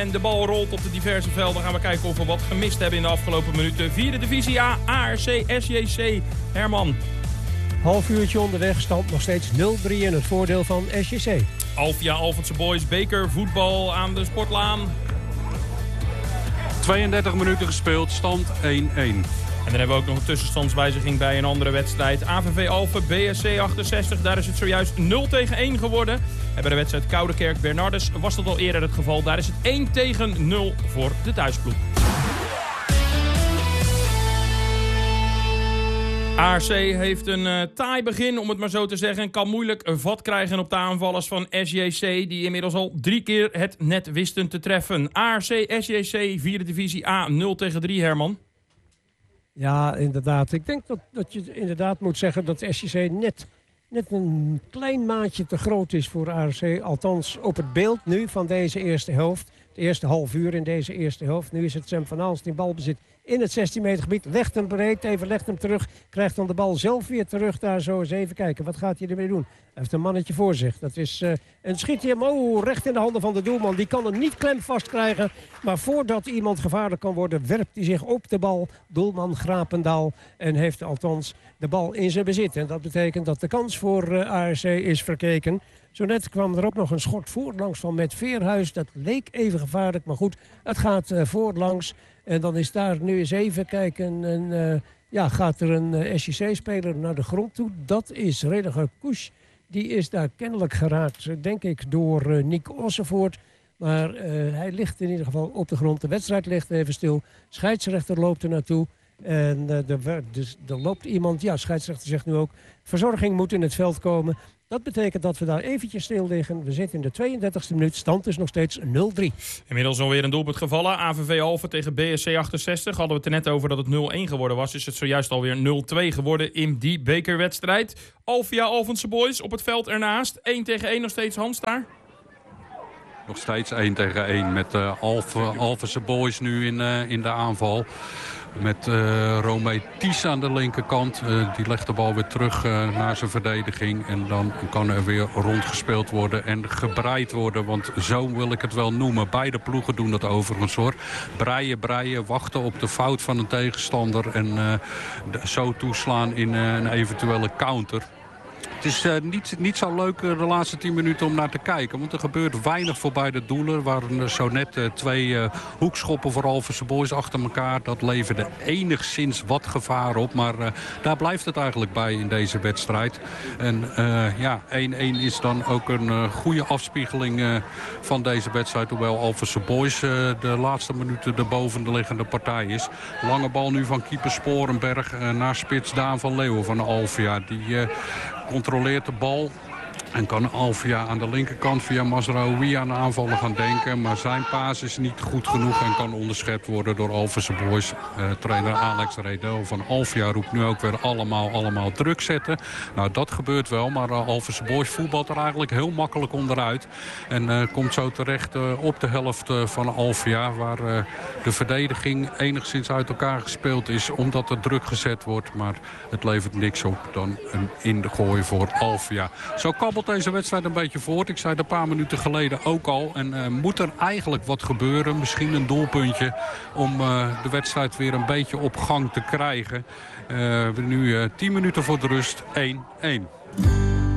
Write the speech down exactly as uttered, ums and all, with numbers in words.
En de bal rolt op de diverse velden. Gaan we kijken of we wat gemist hebben in de afgelopen minuten. Vierde divisie A, A R C, S J C. Herman. Half uurtje onderweg, stand nog steeds nul drie in het voordeel van S J C. Alvia Alphense Boys, beker, voetbal aan de Sportlaan. tweeëndertig minuten gespeeld, stand één één. En dan hebben we ook nog een tussenstandswijziging bij een andere wedstrijd. A V V Alphen, B S C achtenzestig, daar is het zojuist nul tegen één geworden. En bij de wedstrijd Koudekerk-Bernardus was dat al eerder het geval. Daar is het één tegen nul voor de thuisploeg. A R C heeft een uh, taai begin, om het maar zo te zeggen. En kan moeilijk een vat krijgen op de aanvallers van S J C... die inmiddels al drie keer het net wisten te treffen. A R C, S J C, vierde divisie A, nul tegen drie, Herman. Ja, inderdaad. Ik denk dat, dat je inderdaad moet zeggen dat S J C net, net een klein maatje te groot is voor A R C. Althans, op het beeld nu van deze eerste helft. Het eerste half uur in deze eerste helft. Nu is het Sam van Aalst in balbezit in het zestien meter gebied. Legt hem breed, even legt hem terug. Krijgt dan de bal zelf weer terug daar zo eens even kijken. Wat gaat hij ermee doen? Hij heeft een mannetje voor zich. Dat is, uh, en schiet hij hem oh, recht in de handen van de doelman. Die kan hem niet klem vastkrijgen. Maar voordat iemand gevaarlijk kan worden, werpt hij zich op de bal. Doelman Grapendaal. En heeft althans de bal in zijn bezit. En dat betekent dat de kans voor uh, A R C is verkeken. Zo net kwam er ook nog een schot voorlangs van Met Veerhuis. Dat leek even gevaarlijk, maar goed, het gaat uh, voorlangs. En dan is daar nu eens even kijken. En, uh, ja, gaat er een uh, S J C-speler naar de grond toe. Dat is Rediger Koes. Die is daar kennelijk geraakt, denk ik, door uh, Nick Ossenvoort. Maar uh, hij ligt in ieder geval op de grond. De wedstrijd ligt even stil. Scheidsrechter loopt er naartoe. En uh, er, dus, er loopt iemand, ja, scheidsrechter zegt nu ook, verzorging moet in het veld komen. Dat betekent dat we daar eventjes stil liggen. We zitten in de tweeëndertigste minuut. Stand is nog steeds nul drie. Inmiddels alweer een doelpunt gevallen. A V V Alphen tegen B S C achtenzestig. Hadden we het er net over dat het nul één geworden was. Is het zojuist alweer nul twee geworden in die bekerwedstrijd. Alvia Alphense Boys op het veld ernaast. één tegen één nog steeds, Hans daar. Nog steeds één tegen één met uh, Alphense Boys nu in, uh, in de aanval. Met uh, Romee Ties aan de linkerkant. Uh, die legt de bal weer terug uh, naar zijn verdediging. En dan kan er weer rondgespeeld worden en gebreid worden. Want zo wil ik het wel noemen. Beide ploegen doen dat overigens hoor. Breien, breien, wachten op de fout van een tegenstander. En uh, de, zo toeslaan in uh, een eventuele counter. Het is uh, niet, niet zo leuk uh, de laatste tien minuten om naar te kijken. Want er gebeurt weinig voor beide doelen. Er waren uh, zo net uh, twee uh, hoekschoppen voor Alphense Boys achter elkaar. Dat leverde enigszins wat gevaar op. Maar uh, daar blijft het eigenlijk bij in deze wedstrijd. En uh, ja, één één is dan ook een uh, goede afspiegeling uh, van deze wedstrijd. Hoewel Alphense Boys uh, de laatste minuten de bovenliggende partij is. Lange bal nu van keeper Sporenberg uh, naar spits Daan van Leeuwen van Alvia. Die uh, controleert de bal. En kan Alvia aan de linkerkant via Mazraoui aan de aanvallen gaan denken. Maar zijn paas is niet goed genoeg en kan onderschept worden door Alphense Boys. Uh, trainer Alex Redel van Alvia roept nu ook weer allemaal, allemaal druk zetten. Nou, dat gebeurt wel, maar uh, Alphense Boys voetbalt er eigenlijk heel makkelijk onderuit. En uh, komt zo terecht uh, op de helft uh, van Alvia. Waar uh, de verdediging enigszins uit elkaar gespeeld is. Omdat er druk gezet wordt. Maar het levert niks op dan een ingooi voor Alvia. Zo kabbelt deze wedstrijd een beetje voort. Ik zei het een paar minuten geleden ook al. En uh, moet er eigenlijk wat gebeuren. Misschien een doelpuntje om uh, de wedstrijd weer een beetje op gang te krijgen. Uh, we nu uh, tien minuten voor de rust. één één.